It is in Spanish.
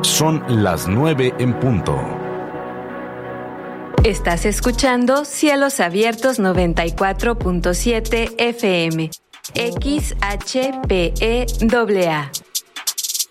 Son las 9 en punto. Estás escuchando Cielos Abiertos 94.7 FM. XHPEAA.